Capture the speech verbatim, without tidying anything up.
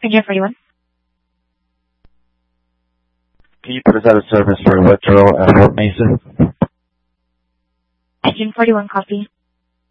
Engine forty-one. Can you put us out of service for Electro at Fort Mesa? Engine forty-one, copy.